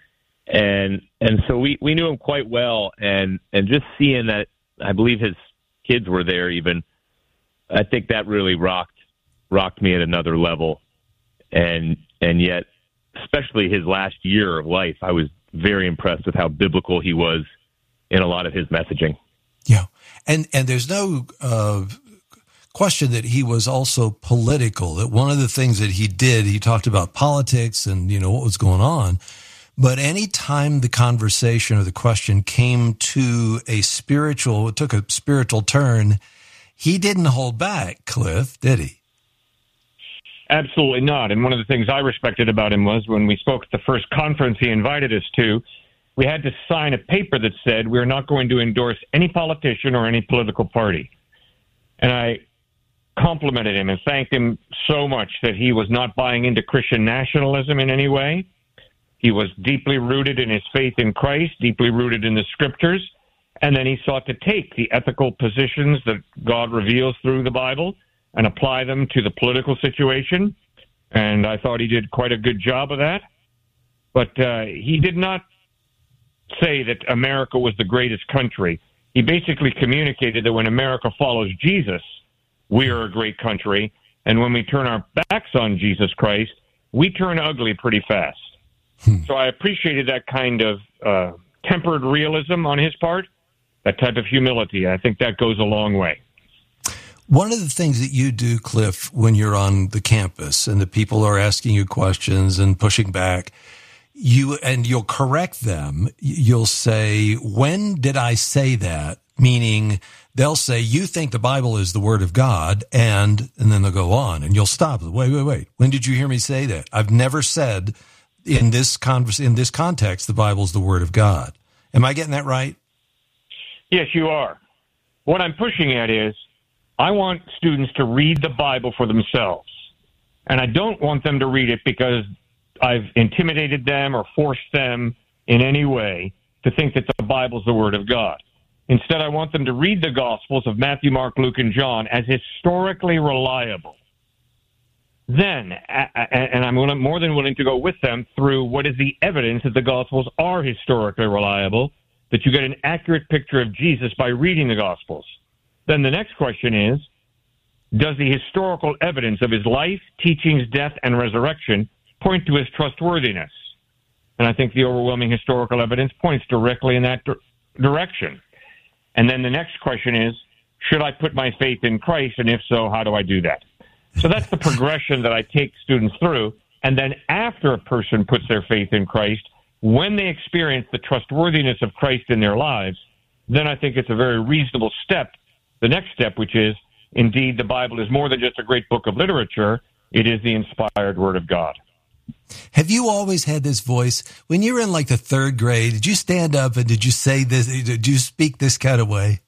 And so we knew him quite well. And just seeing that, I believe his kids were there even, I think that really rocked me at another level. And yet, especially his last year of life, I was very impressed with how biblical he was in a lot of his messaging. Yeah. And there's no question that he was also political, that one of the things that he did, he talked about politics and, what was going on. But any time the conversation or the question came to it took a spiritual turn, he didn't hold back, Cliff, did he? Absolutely not. And one of the things I respected about him was when we spoke at the first conference he invited us to, we had to sign a paper that said we're not going to endorse any politician or any political party. And I complimented him and thanked him so much that he was not buying into Christian nationalism in any way. He was deeply rooted in his faith in Christ, deeply rooted in the Scriptures, and then he sought to take the ethical positions that God reveals through the Bible and apply them to the political situation. And I thought he did quite a good job of that. But he did not say that America was the greatest country. He basically communicated that when America follows Jesus, we are a great country. And when we turn our backs on Jesus Christ, we turn ugly pretty fast. So I appreciated that kind of tempered realism on his part, that type of humility. I think that goes a long way. One of the things that you do, Cliff, when you're on the campus and the people are asking you questions and pushing back, you'll correct them. You'll say, when did I say that? Meaning they'll say, you think the Bible is the Word of God, and then they'll go on, and you'll stop. Wait. When did you hear me say that? I've never said in this context the Bible's the Word of God. Am I getting that right? Yes, you are. What I'm pushing at is I want students to read the Bible for themselves. And I don't want them to read it because I've intimidated them or forced them in any way to think that the Bible's the Word of God. Instead, I want them to read the Gospels of Matthew, Mark, Luke, and John as historically reliable. Then, and I'm more than willing to go with them through what is the evidence that the Gospels are historically reliable, that you get an accurate picture of Jesus by reading the Gospels. Then the next question is, does the historical evidence of his life, teachings, death, and resurrection point to his trustworthiness? And I think the overwhelming historical evidence points directly in that direction. And then the next question is, should I put my faith in Christ? And if so, how do I do that? So that's the progression that I take students through. And then after a person puts their faith in Christ, when they experience the trustworthiness of Christ in their lives, then I think it's a very reasonable step. The next step, which is, indeed, the Bible is more than just a great book of literature. It is the inspired Word of God. Have you always had this voice? When you were in like the third grade, did you stand up and did you say this? Did you speak this kind of way?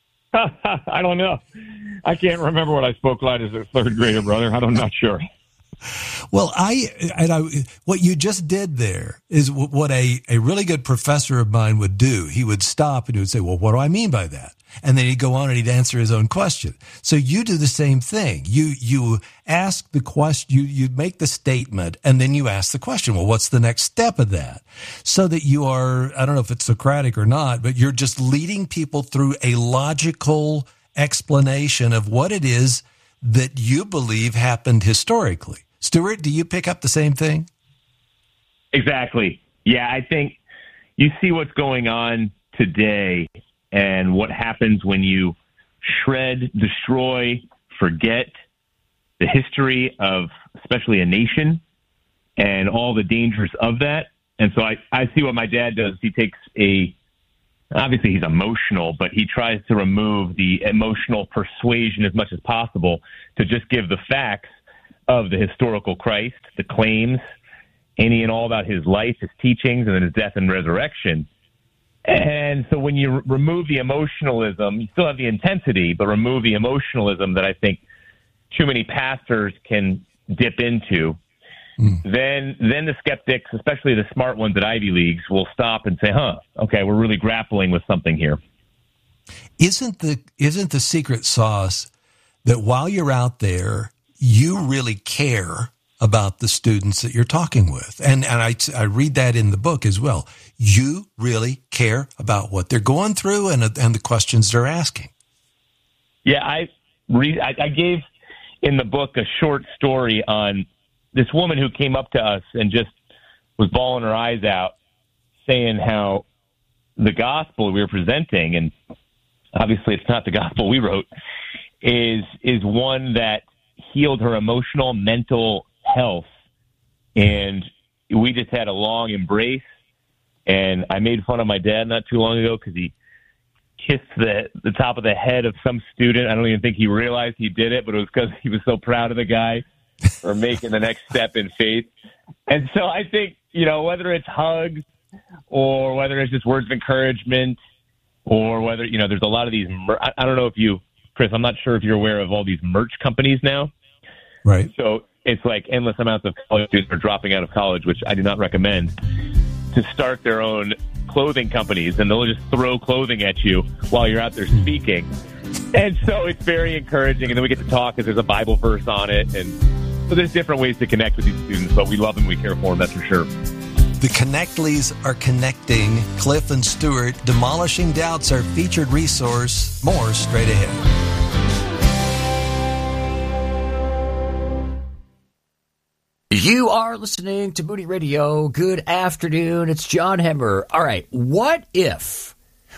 I don't know. I can't remember what I spoke like as a third grader, brother. I'm not sure. Well, what you just did there is what a really good professor of mine would do. He would stop and he would say, well, what do I mean by that? And then he'd go on and he'd answer his own question. So you do the same thing. You ask the question, you make the statement, and then you ask the question. Well, what's the next step of that? So that you are, I don't know if it's Socratic or not, but you're just leading people through a logical explanation of what it is that you believe happened historically. Stuart, do you pick up the same thing? Exactly. Yeah, I think you see what's going on today and what happens when you shred, destroy, forget the history of especially a nation and all the dangers of that. And so I see what my dad does. He takes obviously he's emotional, but he tries to remove the emotional persuasion as much as possible to just give the facts of the historical Christ, the claims, any and all about his life, his teachings, and then his death and resurrection. And so when you remove the emotionalism, you still have the intensity, but remove the emotionalism that I think too many pastors can dip into, then the skeptics, especially the smart ones at Ivy Leagues, will stop and say, okay, we're really grappling with something here. Isn't the secret sauce that while you're out there, you really care about the students that you're talking with? And I read that in the book as well. You really care about what they're going through and the questions they're asking. Yeah, I gave in the book a short story on this woman who came up to us and just was bawling her eyes out, saying how the gospel we were presenting, and obviously it's not the gospel we wrote, is one that healed her emotional, mental health. And we just had a long embrace. And I made fun of my dad not too long ago because he kissed the top of the head of some student. I don't even think he realized he did it, but it was because he was so proud of the guy for making the next step in faith. And so I think, whether it's hugs or whether it's just words of encouragement or whether, there's a lot of these, I don't know if you, Chris, I'm not sure if you're aware of all these merch companies now. Right. So it's like endless amounts of college students are dropping out of college, which I do not recommend, to start their own clothing companies, and they'll just throw clothing at you while you're out there speaking. And so it's very encouraging, and then we get to talk because there's a Bible verse on it, and so there's different ways to connect with these students, but we love them, we care for them, that's for sure. The Connectleys are connecting. Cliff and Stuart, Demolishing Doubts, our featured resource. More straight ahead. You are listening to Moody Radio. Good afternoon. It's John Hemmer. All right. What if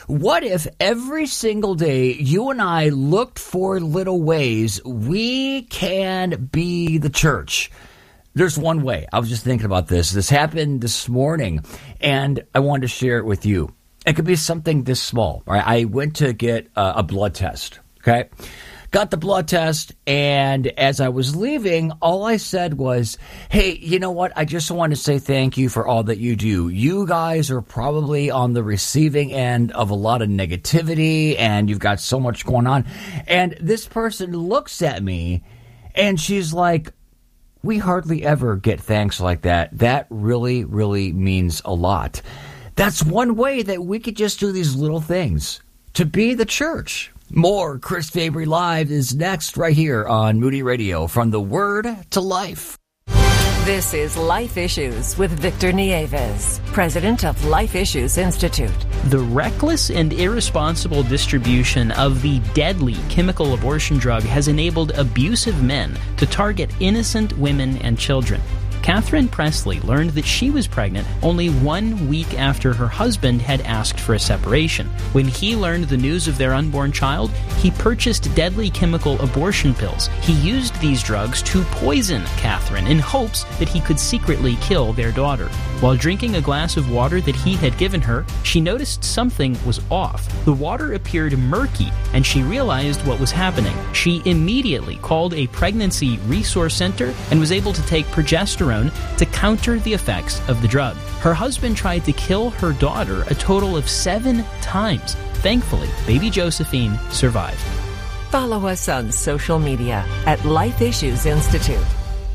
every single day you and I looked for little ways we can be the church? There's one way. I was just thinking about this. This happened this morning, and I wanted to share it with you. It could be something this small. All right? I went to get a blood test, okay? Got the blood test, and as I was leaving, all I said was, hey, you know what? I just want to say thank you for all that you do. You guys are probably on the receiving end of a lot of negativity, and you've got so much going on. And this person looks at me, and she's like, we hardly ever get thanks like that. That really, really means a lot. That's one way that we could just do these little things to be the church. More Chris Fabry Live is next right here on Moody Radio, from the Word to Life. This is Life Issues with Victor Nieves, president of Life Issues Institute. The reckless and irresponsible distribution of the deadly chemical abortion drug has enabled abusive men to target innocent women and children. Catherine Presley learned that she was pregnant only 1 week after her husband had asked for a separation. When he learned the news of their unborn child, he purchased deadly chemical abortion pills. He used these drugs to poison Catherine in hopes that he could secretly kill their daughter. While drinking a glass of water that he had given her, she noticed something was off. The water appeared murky, and she realized what was happening. She immediately called a pregnancy resource center and was able to take progesterone to counter the effects of the drug. Her husband tried to kill her daughter a total of 7 times. Thankfully, baby Josephine survived. Follow us on social media at Life Issues Institute.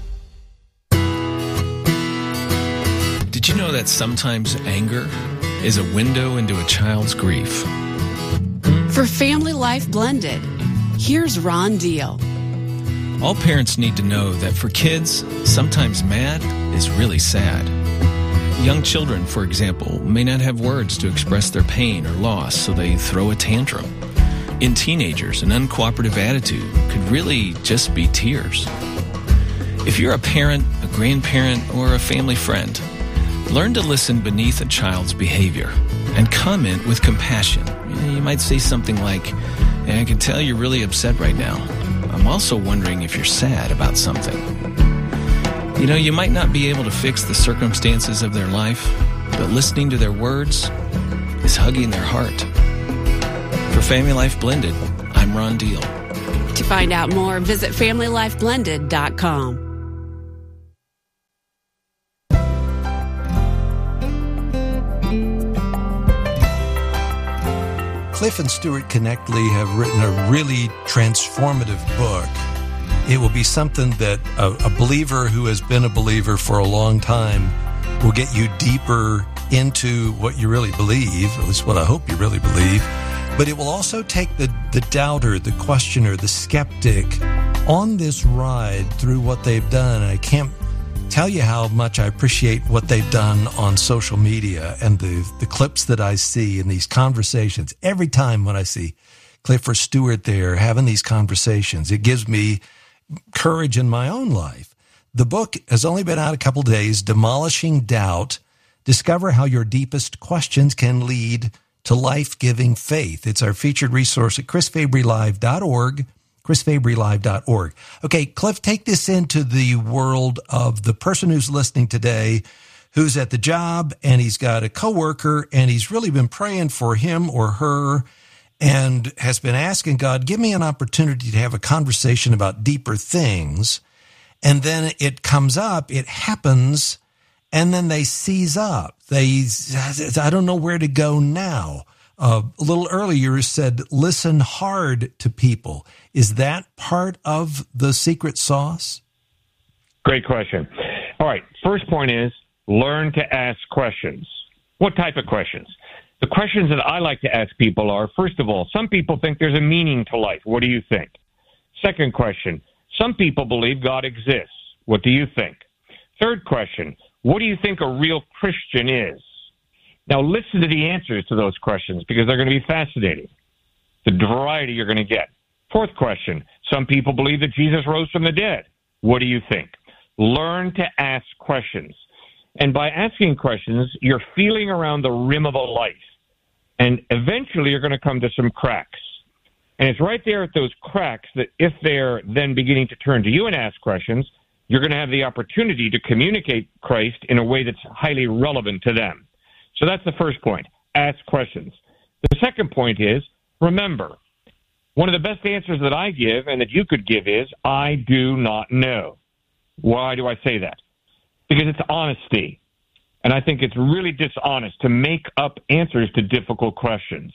Did you know that sometimes anger is a window into a child's grief? For Family Life Blended, here's Ron Deal. All parents need to know that for kids, sometimes mad is really sad. Young children, for example, may not have words to express their pain or loss, so they throw a tantrum. In teenagers, an uncooperative attitude could really just be tears. If you're a parent, a grandparent, or a family friend, learn to listen beneath a child's behavior and comment with compassion. You might say something like, I can tell you're really upset right now. I'm also wondering if you're sad about something. You might not be able to fix the circumstances of their life, but listening to their words is hugging their heart. For Family Life Blended, I'm Ron Deal. To find out more, visit FamilyLifeBlended.com. Cliff and Stuart Connectley have written a really transformative book. It will be something that a believer who has been a believer for a long time will get you deeper into what you really believe, at least what I hope you really believe. But it will also take the doubter, the questioner, the skeptic on this ride through what they've done. And I can't tell you how much I appreciate what they've done on social media and the clips that I see in these conversations. Every time when I see Cliff or Stuart there having these conversations, it gives me courage in my own life. The book has only been out a couple days, Demolishing Doubt. Discover how your deepest questions can lead to life-giving faith. It's our featured resource at chrisfabrylive.org. chrisfabrylive.org. Okay, Cliff, take this into the world of the person who's listening today, who's at the job, and he's got a coworker, and he's really been praying for him or her, and has been asking God, give me an opportunity to have a conversation about deeper things. And then it comes up, it happens, and then they seize up. I don't know where to go now. A little earlier you said, listen hard to people. Is that part of the secret sauce? Great question. All right. First point is learn to ask questions. What type of questions? The questions that I like to ask people are, first of all, some people think there's a meaning to life. What do you think? Second question, some people believe God exists. What do you think? Third question, what do you think a real Christian is? Now, listen to the answers to those questions because they're going to be fascinating. The variety you're going to get. Fourth question, some people believe that Jesus rose from the dead. What do you think? Learn to ask questions. And by asking questions, you're feeling around the rim of a life. And eventually you're going to come to some cracks. And it's right there at those cracks that if they're then beginning to turn to you and ask questions, you're going to have the opportunity to communicate Christ in a way that's highly relevant to them. So that's the first point. Ask questions. The second point is, remember, one of the best answers that I give and that you could give is, I do not know. Why do I say that? Because it's honesty. And I think it's really dishonest to make up answers to difficult questions.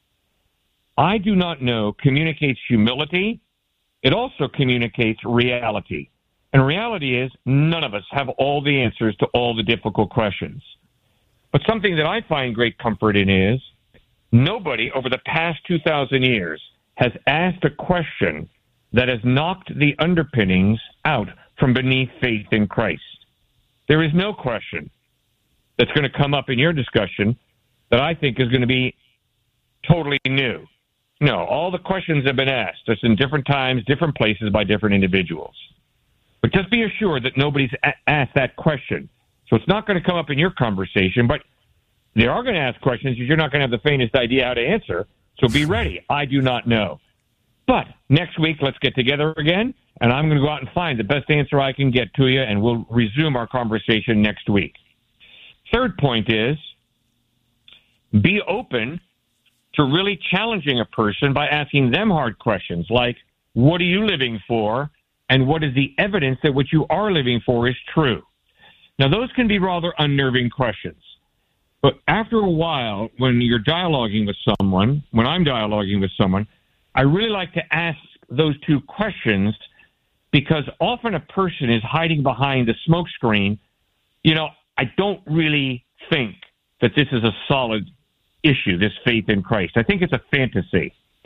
I do not know communicates humility. It also communicates reality. And reality is none of us have all the answers to all the difficult questions. But something that I find great comfort in is nobody over the past 2,000 years has asked a question that has knocked the underpinnings out from beneath faith in Christ. There is no question that's going to come up in your discussion that I think is going to be totally new. No, all the questions have been asked, just in different times, different places by different individuals. But just be assured that nobody's asked that question. So it's not going to come up in your conversation, but they are going to ask questions that you're not going to have the faintest idea how to answer. So be ready. I do not know. But next week, let's get together again, and I'm going to go out and find the best answer I can get to you, and we'll resume our conversation next week. Third point is be open to really challenging a person by asking them hard questions like, what are you living for? And what is the evidence that what you are living for is true? Now, those can be rather unnerving questions. But after a while, when you're dialoguing with someone, when I'm dialoguing with someone, I really like to ask those two questions because often a person is hiding behind the smoke screen. You know, I don't really think that this is a solid issue, this faith in Christ. I think it's a fantasy.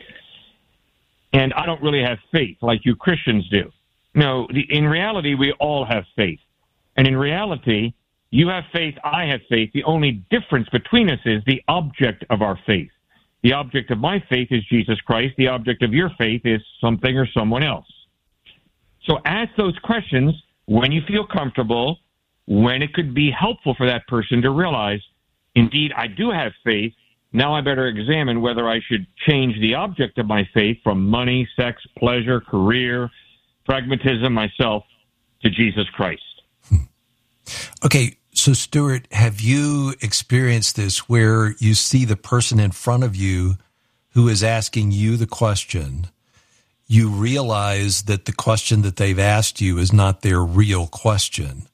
and I don't really have faith like you Christians do. No, in reality, we all have faith. And in reality, you have faith, I have faith. The only difference between us is the object of our faith. The object of my faith is Jesus Christ. The object of your faith is something or someone else. So ask those questions when you feel comfortable, when it could be helpful for that person to realize, indeed, I do have faith. Now I better examine whether I should change the object of my faith from money, sex, pleasure, career, pragmatism, myself, to Jesus Christ. Okay, so Stuart, have you experienced this where you see the person in front of you who is asking you the question, you realize that the question that they've asked you is not their real question,